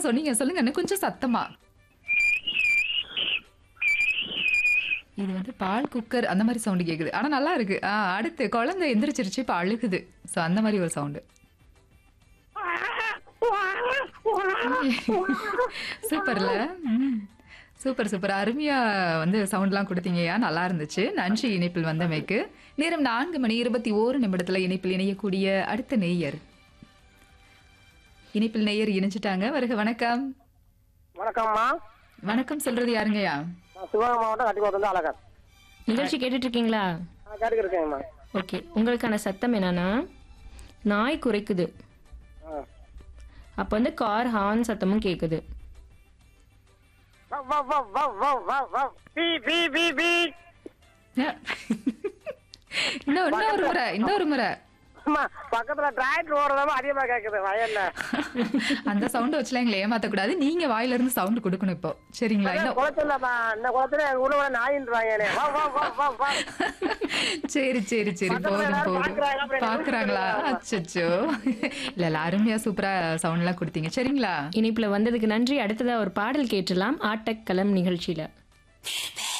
சொன்னீங்க. சொல்லுங்க இன்னும் கொஞ்சம் சத்தமா. இது வந்து பால் குக்கர் அந்த மாரி சவுண்ட் கேக்குது. ஆனா நல்லா இருக்கு. அடுத்து குழந்தை எந்திரிச்சிருச்சு இப்ப அழுகுது. சோ அந்த மாரி ஒரு சவுண்ட். சூப்பர்ல. ம். Super, super. அருமையா வந்து சவுண்ட்லாம் குடுத்தீங்கய்யா. நல்லா இருந்துச்சு. நன்றி இணைப்பில் வந்தமைக்கு. நேரம் 4:21 இணைப்பில் இணையக்கூடிய அடுத்த நேயர். இணைப்பில் நேயர் இணைஞ்சிட்டாங்க. வருக வணக்கம். வணக்கம்மா. வணக்கம் சொல்றது யாருங்கய்யா? நான் சிவகங்கை மாவட்டம் கட்டிக்கோட்டிலிருந்து அழகர். நிகழ்ச்சி கேட்டுட்டு இருக்கீங்களா? நான் கேட்டுக்கு இருக்கேன்மா. ஓகே. உங்களுக்கான சத்தம் என்னன்னா, நாய் குறைக்குது. அப்ப வந்து கார் ஹார்ன் சத்தமும் கேக்குது. வவ் வவ் வவ் வவ் வவ் வவ் வவ். பீ பீ பீ பீ. இன்னொரு முறை. அம்மா, பக்கத்துல டிராக்டர் ஓடுறதாம அதிகமா கேக்குது வயல்ல. அந்த சவுண்ட் வச்சுலாம் எங்களை ஏமாத்தக்கூடாது. நீங்க வாயில இருந்து சவுண்ட் கொடுக்கணும் இப்போ. சரிங்களா? குளத்துலமா இந்த குளத்துல எங்க ஊர்ல நாயின்றாங்க. வவ் வவ் வவ் வவ் வவ். சரி போதும். பாக்குறாங்களா? அச்சச்சோ. இல்ல அருமையா சூப்பரா சவுண்ட் எல்லாம் கொடுத்தீங்க. சரிங்களா? இணைப்புல வந்ததுக்கு நன்றி. அடுத்ததா ஒரு பாடல் கேட்டுலாம் ஆட்டக்களம் நிகழ்ச்சியில.